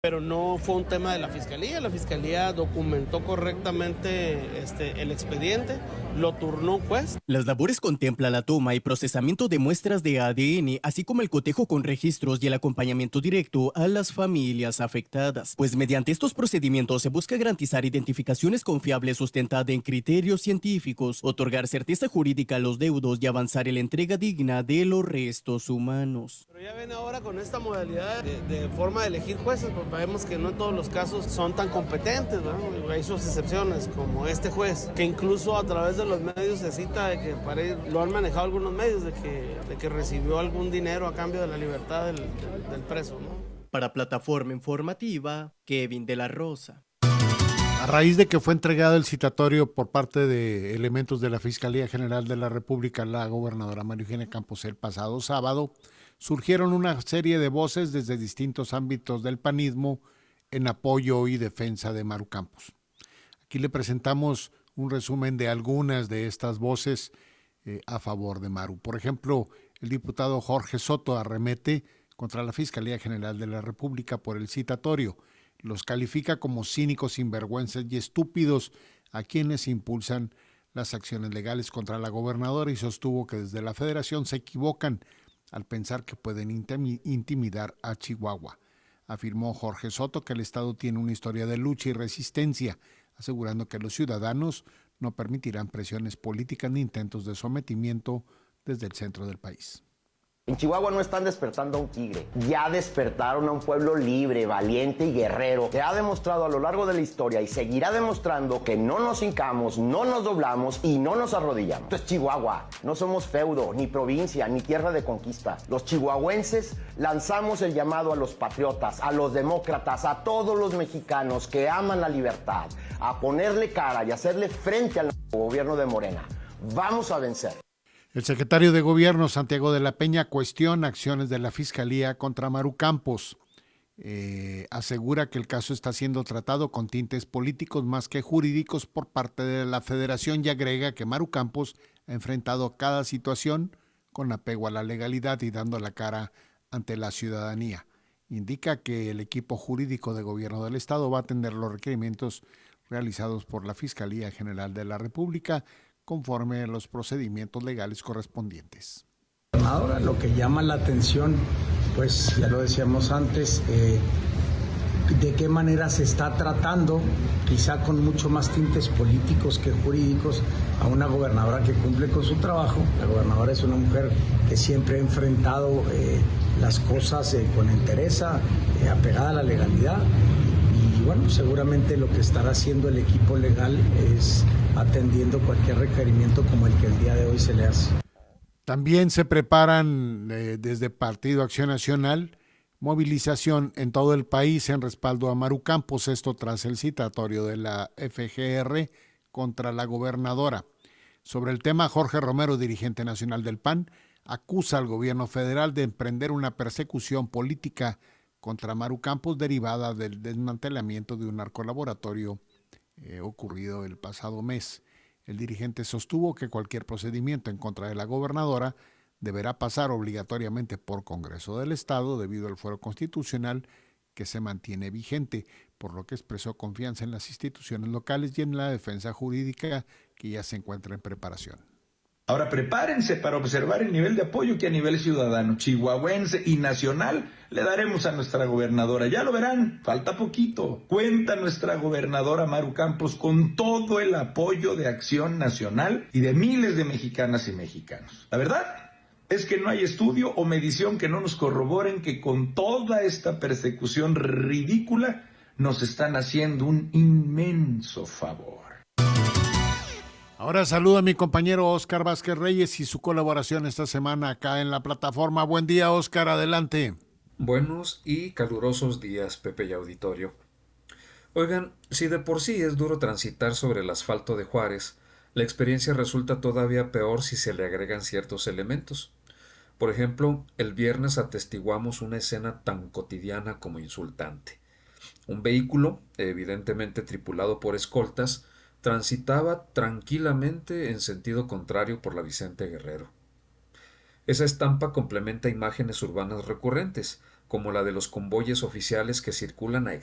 Pero no fue un tema de la fiscalía documentó correctamente el expediente, lo turnó un juez. Las labores contemplan la toma y procesamiento de muestras de ADN, así como el cotejo con registros y el acompañamiento directo a las familias afectadas, pues mediante estos procedimientos se busca garantizar identificaciones confiables sustentadas en criterios científicos, otorgar certeza jurídica a los deudos y avanzar en la entrega digna de los restos humanos. Pero ya ven ahora con esta modalidad de forma de elegir jueces, pues vemos que no en todos los casos son tan competentes, ¿no? Hay sus excepciones, como este juez, que incluso a través de los medios se cita de que lo han manejado algunos medios, de que recibió algún dinero a cambio de la libertad del preso, ¿no? Para Plataforma Informativa, Kevin de la Rosa. A raíz de que fue entregado el citatorio por parte de elementos de la Fiscalía General de la República a la gobernadora María Eugenia Campos el pasado sábado, surgieron una serie de voces desde distintos ámbitos del panismo en apoyo y defensa de Maru Campos. Aquí le presentamos un resumen de algunas de estas voces a favor de Maru. Por ejemplo, el diputado Jorge Soto arremete contra la Fiscalía General de la República por el citatorio. Los califica como cínicos, sinvergüenzas y estúpidos a quienes impulsan las acciones legales contra la gobernadora y sostuvo que desde la Federación se equivocan al pensar que pueden intimidar a Chihuahua. Afirmó Jorge Soto que el Estado tiene una historia de lucha y resistencia, asegurando que los ciudadanos no permitirán presiones políticas ni intentos de sometimiento desde el centro del país. En Chihuahua no están despertando a un tigre, ya despertaron a un pueblo libre, valiente y guerrero, que ha demostrado a lo largo de la historia y seguirá demostrando que no nos hincamos, no nos doblamos y no nos arrodillamos. Esto es Chihuahua, no somos feudo, ni provincia, ni tierra de conquista. Los chihuahuenses lanzamos el llamado a los patriotas, a los demócratas, a todos los mexicanos que aman la libertad, a ponerle cara y hacerle frente al gobierno de Morena. Vamos a vencer. El secretario de Gobierno, Santiago de la Peña, cuestiona acciones de la Fiscalía contra Maru Campos. Asegura que el caso está siendo tratado con tintes políticos más que jurídicos por parte de la Federación y agrega que Maru Campos ha enfrentado cada situación con apego a la legalidad y dando la cara ante la ciudadanía. Indica que el equipo jurídico de Gobierno del Estado va a atender los requerimientos realizados por la Fiscalía General de la República conforme a los procedimientos legales correspondientes. Ahora lo que llama la atención, pues ya lo decíamos antes, de qué manera se está tratando, quizá con mucho más tintes políticos que jurídicos, a una gobernadora que cumple con su trabajo. La gobernadora es una mujer que siempre ha enfrentado las cosas con entereza, apegada a la legalidad. Y bueno, seguramente lo que estará haciendo el equipo legal es atendiendo cualquier requerimiento como el que el día de hoy se le hace. También se preparan desde Partido Acción Nacional movilización en todo el país en respaldo a Maru Campos, esto tras el citatorio de la FGR contra la gobernadora. Sobre el tema, Jorge Romero, dirigente nacional del PAN, acusa al gobierno federal de emprender una persecución política contra Maru Campos derivada del desmantelamiento de un narcolaboratorio ocurrido el pasado mes. El dirigente sostuvo que cualquier procedimiento en contra de la gobernadora deberá pasar obligatoriamente por Congreso del Estado debido al fuero constitucional que se mantiene vigente, por lo que expresó confianza en las instituciones locales y en la defensa jurídica que ya se encuentra en preparación. Ahora prepárense para observar el nivel de apoyo que a nivel ciudadano, chihuahuense y nacional le daremos a nuestra gobernadora. Ya lo verán, falta poquito. Cuenta nuestra gobernadora Maru Campos con todo el apoyo de Acción Nacional y de miles de mexicanas y mexicanos. La verdad es que no hay estudio o medición que no nos corroboren que con toda esta persecución ridícula nos están haciendo un inmenso favor. Ahora saludo a mi compañero Óscar Vázquez Reyes y su colaboración esta semana acá en la plataforma. Buen día, Óscar, adelante. Buenos y calurosos días, Pepe y auditorio. Oigan, si de por sí es duro transitar sobre el asfalto de Juárez, la experiencia resulta todavía peor si se le agregan ciertos elementos. Por ejemplo, el viernes atestiguamos una escena tan cotidiana como insultante. Un vehículo, evidentemente tripulado por escoltas, transitaba tranquilamente en sentido contrario por la Vicente Guerrero. Esa estampa complementa imágenes urbanas recurrentes, como la de los convoyes oficiales que circulan a